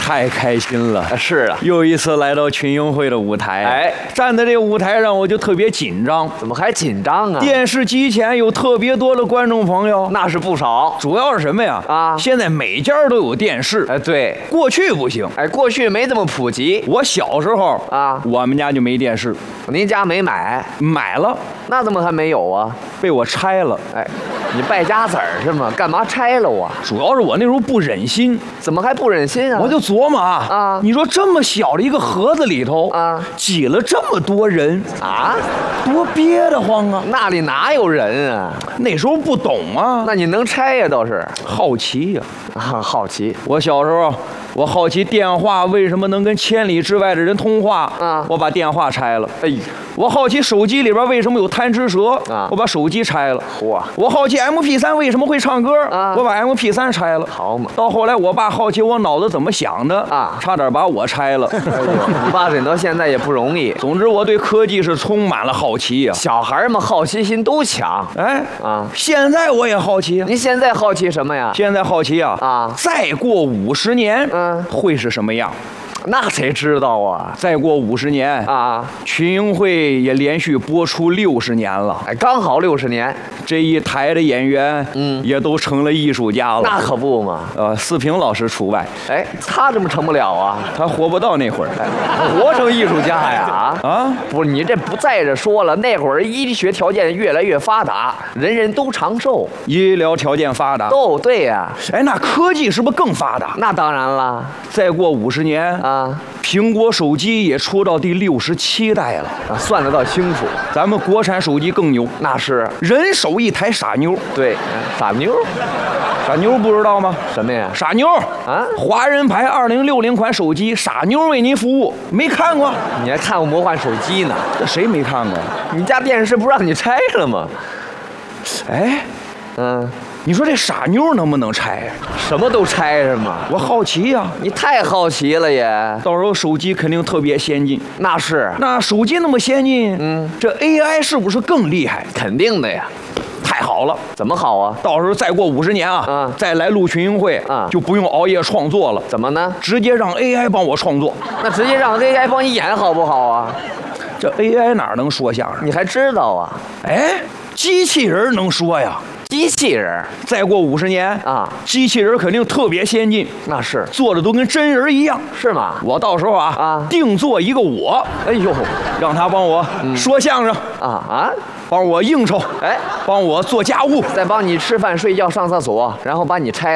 太开心了。 是啊， 又一次来到群英会的舞台， 哎， 站在这个舞台上我就特别紧张。 怎么还紧张啊？ 电视机前有特别多的观众朋友， 那是不少。 主要是什么呀？ 啊， 现在每家都有电视。 哎，对， 过去不行。 哎，过去没这么普及。 我小时候啊， 我们家就没电视。 您家没买？ 买了， 那怎么还没有啊？ 被我拆了。 哎，你败家子儿是吗？干嘛拆了我？ 主要是我那时候不忍心。 怎么还不忍心啊？ 我就琢磨啊，你说这么小的一个盒子里头啊，挤了这么多人啊， 多憋得慌啊！ 那里哪有人啊？ 那时候不懂啊。 那你能拆呀？倒是好奇呀， 好奇。 我小时候，我好奇电话为什么能跟千里之外的人通话啊？我把电话拆了。哎，我好奇手机里边为什么有贪吃蛇啊？我把手机拆了。嚯！我好奇 MP3 为什么会唱歌啊？我把 MP3 拆了。 好嘛！ 到后来，我爸好奇我脑子怎么想的啊，差点把我拆了。 哎呦，你爸忍到现在也不容易。 总之，我对科技是充满了好奇呀。 小孩们好奇心都强。哎啊， 现在我也好奇。 您现在好奇什么呀？ 现在好奇啊，再过50年，会是什么样？ 那谁知道啊？ 再过50年啊，群英会也连续播出60年了。 哎，刚好60年， 这一台的演员，也都成了艺术家了。 那可不嘛。 四平老师除外。 哎，他怎么成不了啊？ 他活不到那会儿， 活成艺术家呀？ 啊， 不是，你这不在这说了。那会儿医学条件越来越发达，人人都长寿， 医疗条件发达。 哦，对呀。 哎，那科技是不是更发达？ 那当然了。 再过50年啊，苹果手机也出到第67代了啊，算得到清楚。 咱们国产手机更牛， 那是人手一台傻妞。 对，傻妞， 傻妞不知道吗？ 什么呀？ 傻妞啊，华人牌2060款手机，傻妞为您服务。没看过？ 你还看过魔幻手机呢？ 这谁没看过呀？ 你家电视不让你拆了吗？ 哎，你说这傻妞能不能拆呀？ 什么都拆是吗？ 我好奇呀。 你太好奇了也。 到时候手机肯定特别先进。 那是。 那手机那么先进，这 AI 是不是更厉害？ 肯定的呀。 太好了。 怎么好啊？ 到时候再过50年啊，再来录群英会啊，就不用熬夜创作了。 怎么呢？ 直接让 AI 帮我创作。 那直接让 AI 帮你演好不好啊？ 这 AI 哪能说相声？ 你还知道啊？ 哎，机器人能说呀。 机器人再过50年啊，机器人肯定特别先进。 那是做的都跟真人一样， 是吗？ 我到时候定做一个我， 哎呦， 让他帮我说相声帮我应酬，帮我做家务， 再帮你吃饭、睡觉、上厕所，然后把你拆了。